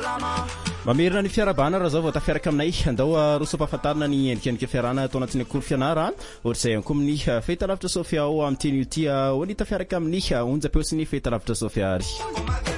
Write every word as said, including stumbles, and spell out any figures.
mamerina ny fiarabana raha zao vao tafiaraka aminay andao roso-pahafantarana ny endrikendrika fiarana atao anatin'ny akolo fianara ohatra izay ihany koa amin'ny fahitalavitra Sofia ao amin'ny teny io ty ho ny tafiaraka amin'ny onjam-peo sy ny fahitalavitra Sofia ary